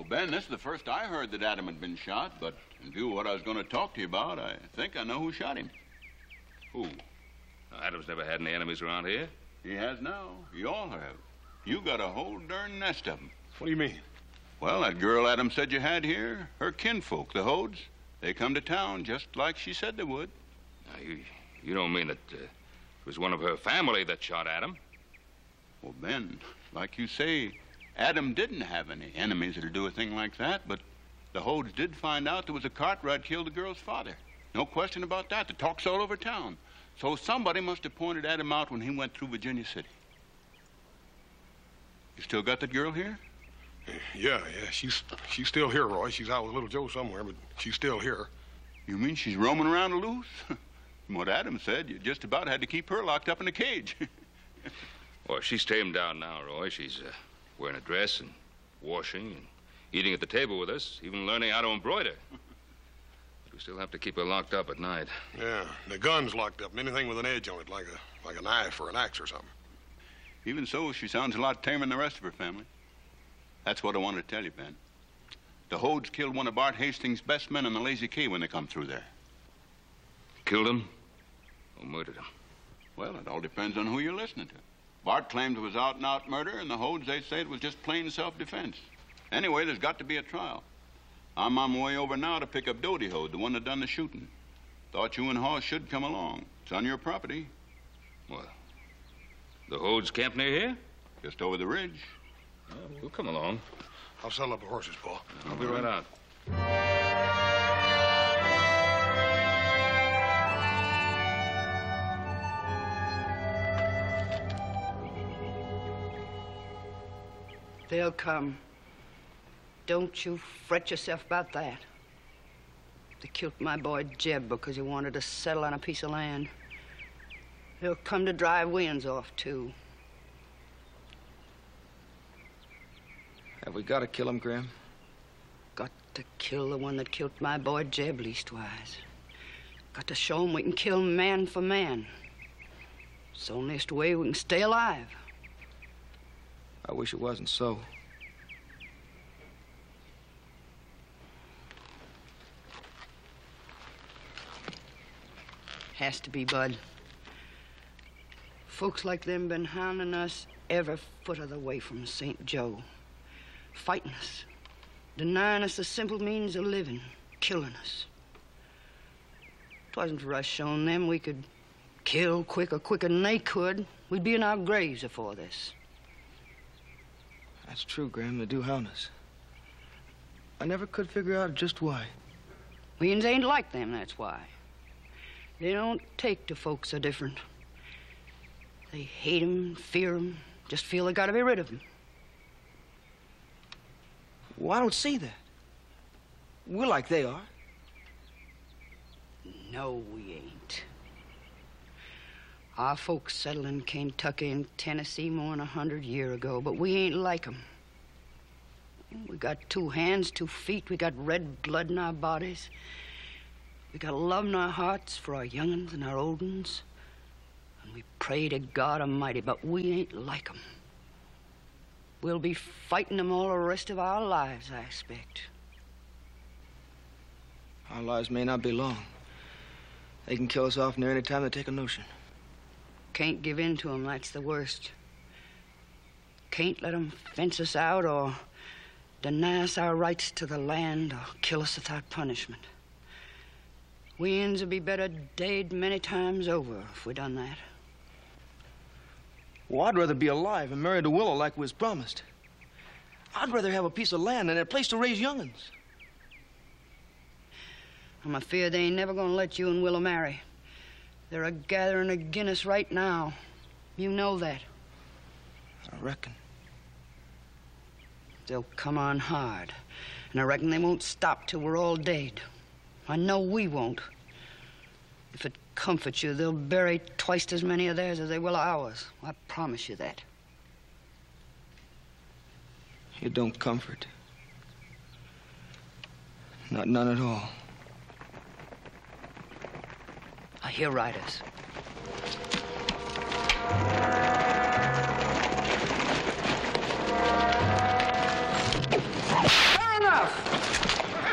Well, Ben, this is the first I heard that Adam had been shot, but in view of what I was going to talk to you about, I think I know who shot him. Who? Adam's never had any enemies around here. He has now. You all have. You got a whole darn nest of them. What do you mean? Well, that girl Adam said you had here, her kinfolk, the Hodes, they come to town just like she said they would. Now, you don't mean that it was one of her family that shot Adam? Well, Ben, like you say, Adam didn't have any enemies that'd do a thing like that, but the Hodes did find out there was a Cartwright killed the girl's father. No question about that. The talk's all over town. So somebody must have pointed Adam out when he went through Virginia City. You still got that girl here? Yeah. She's still here, Roy. She's out with little Joe somewhere, but she's still here. You mean she's roaming around loose? From what Adam said, you just about had to keep her locked up in a cage. Well, she's tamed down now, Roy. She's wearing a dress and washing and eating at the table with us, even learning how to embroider. But we still have to keep her locked up at night. Yeah, the gun's locked up. Anything with an edge on it, like a knife or an axe or something. Even so, she sounds a lot tamer than the rest of her family. That's what I wanted to tell you, Ben. The Hodes killed one of Bart Hastings' best men in the Lazy K when they come through there. Killed him or murdered him? Well, it all depends on who you're listening to. Bart claimed it was out-and-out murder, and the Hodes, they say it was just plain self-defense. Anyway, there's got to be a trial. I'm on my way over now to pick up Dodie Hode, the one that done the shooting. Thought you and Hoss should come along. It's on your property. Well, the Hodes camp near here? Just over the ridge. Oh, we'll come along. I'll settle up the horses, Paul. I'll be right out. They'll come. Don't you fret yourself about that. They killed my boy Jeb because he wanted to settle on a piece of land. They'll come to drive Williams off, too. Have we got to kill him, Graham? Got to kill the one that killed my boy Jeb, leastwise. Got to show him we can kill man for man. It's the only way we can stay alive. I wish it wasn't so. Has to be, Bud. Folks like them been hounding us every foot of the way from St. Joe. Fighting us. Denying us the simple means of living. Killing us. 'Twasn't for us showing them we could kill quicker than they could. We'd be in our graves before this. That's true, Graham. They do hound us. I never could figure out just why. We ain't like them, that's why. They don't take to folks so different. They hate 'em, fear 'em, just feel they gotta be rid of 'em. Well, I don't see that. We're like they are. No, we ain't. Our folks settled in Kentucky and Tennessee more than 100 years ago, but we ain't like 'em. We got 2 hands, 2 feet. We got red blood in our bodies. We got love in our hearts for our young'uns and our old uns. And we pray to God Almighty, but we ain't like 'em. We'll be fighting 'em all the rest of our lives, I expect. Our lives may not be long. They can kill us off near any time they take a notion. Can't give in to 'em, that's the worst. Can't let 'em fence us out or deny us our rights to the land or kill us without punishment. We ends would be better dead many times over if we done that. Well, I'd rather be alive and married to Willow like we was promised. I'd rather have a piece of land and a place to raise young'uns. I'm afeard they ain't never gonna let you and Willow marry. They're a-gathering agin us right now. You know that. I reckon. They'll come on hard, and I reckon they won't stop till we're all dead. I know we won't. If it comforts you, they'll bury twice as many of theirs as they will ours. I promise you that. It don't comfort. None at all. I hear riders. enough.